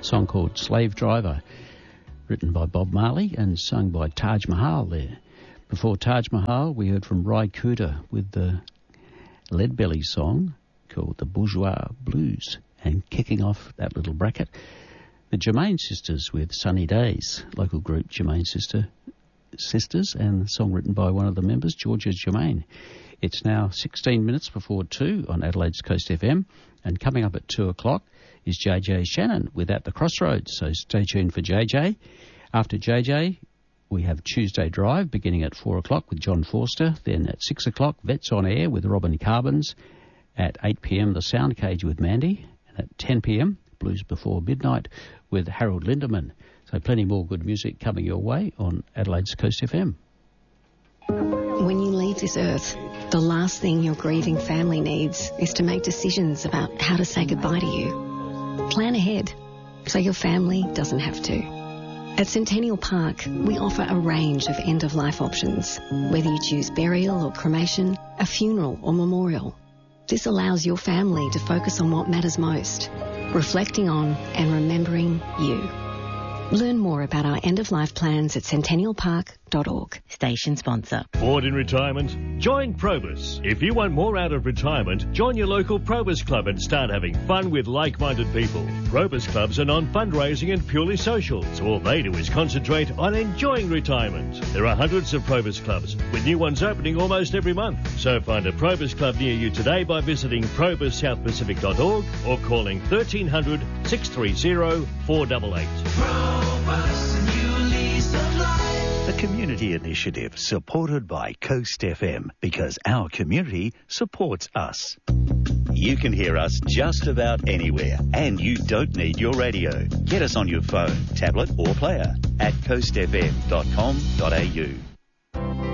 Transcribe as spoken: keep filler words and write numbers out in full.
A song called Slave Driver, written by Bob Marley and sung by Taj Mahal there. Before Taj Mahal, we heard from Ry Cooder with the Leadbelly song called The Bourgeois Blues. And kicking off that little bracket, the Germain Sisters with Sunny Days, local group Germain Sister Sisters, and the song written by one of the members, Georgia Germain. It's now sixteen minutes before two on Adelaide's Coast F M, and coming up at two o'clock is J J Shannon with At the Crossroads, so stay tuned for J J. After J J, we have Tuesday Drive beginning at four o'clock with John Forster, then at six o'clock Vets on Air with Robin Carbons, at eight p.m. The Sound Cage with Mandy, and at ten p.m. Blues Before Midnight with Harold Lindemann. So plenty more good music coming your way on Adelaide's Coast F M. When you leave this earth, the last thing your grieving family needs is to make decisions about how to say goodbye to you. Plan ahead so your family doesn't have to. At Centennial Park, we offer a range of end-of-life options, whether you choose burial or cremation, a funeral or memorial. This allows your family to focus on what matters most, reflecting on and remembering you. Learn more about our end-of-life plans at centennial park dot org. Station sponsor. Bored in retirement? Join Probus. If you want more out of retirement, join your local Probus club and start having fun with like-minded people. Probus clubs are non-fundraising and purely social, so all they do is concentrate on enjoying retirement. There are hundreds of Probus clubs, with new ones opening almost every month. So find a Probus club near you today by visiting probus south pacific dot org or calling thirteen hundred, six three zero, four eight eight. Probus and Yulee Supply. A community initiative supported by Coast F M, because our community supports us. You can hear us just about anywhere, and you don't need your radio. Get us on your phone, tablet or player at coast f m dot com dot a u.